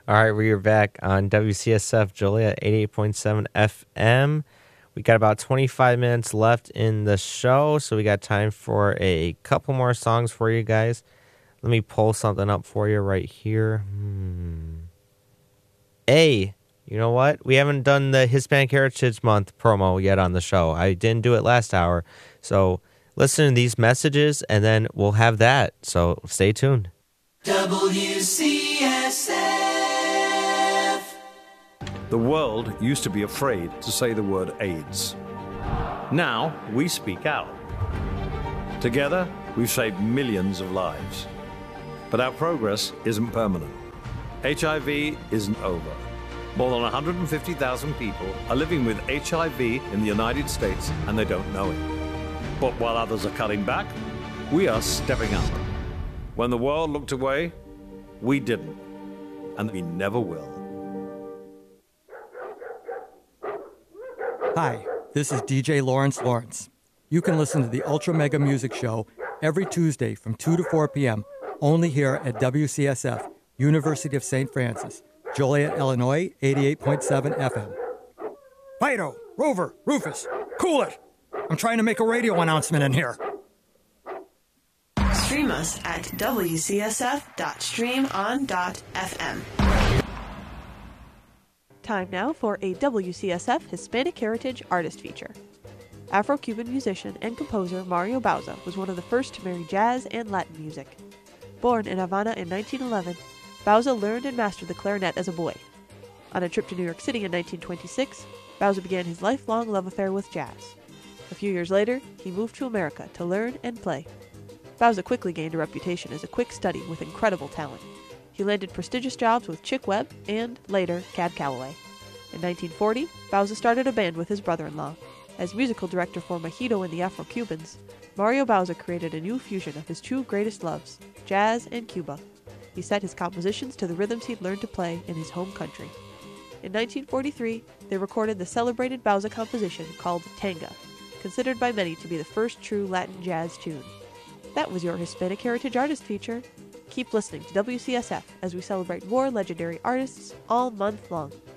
All right, we are back on WCSF Joliet 88.7 FM. We got about 25 minutes left in the show, so we got time for a couple more songs for you guys. Let me pull something up for you right here. Hey, you know what? We haven't done the Hispanic Heritage Month promo yet on the show. I didn't do it last hour, so listen to these messages, and then we'll have that. So stay tuned. WCSF. The world used to be afraid to say the word AIDS. Now we speak out. Together, we've saved millions of lives. But our progress isn't permanent. HIV isn't over. More than 150,000 people are living with HIV in the United States, and they don't know it. But while others are cutting back, we are stepping up. When the world looked away, we didn't, and we never will. Hi, this is DJ Lawrence Lawrence. You can listen to the Ultra Mega Music Show every Tuesday from 2 to 4 p.m. only here at WCSF, University of St. Francis, Joliet, Illinois, 88.7 FM. Fido, Rover, Rufus, cool it! I'm trying to make a radio announcement in here. Stream us at wcsf.streamon.fm. Time now for a WCSF Hispanic Heritage Artist Feature. Afro-Cuban musician and composer Mario Bauza was one of the first to marry jazz and Latin music. Born in Havana in 1911, Bauza learned and mastered the clarinet as a boy. On a trip to New York City in 1926, Bauza began his lifelong love affair with jazz. A few years later, he moved to America to learn and play. Bauza quickly gained a reputation as a quick study with incredible talent. He landed prestigious jobs with Chick Webb and, later, Cab Calloway. In 1940, Bauza started a band with his brother-in-law. As musical director for Mojito and the Afro-Cubans, Mario Bauza created a new fusion of his two greatest loves, jazz and Cuba. He set his compositions to the rhythms he'd learned to play in his home country. In 1943, they recorded the celebrated Bauza composition called Tanga, considered by many to be the first true Latin jazz tune. That was your Hispanic Heritage Artist Feature. Keep listening to WCSF as we celebrate more legendary artists all month long.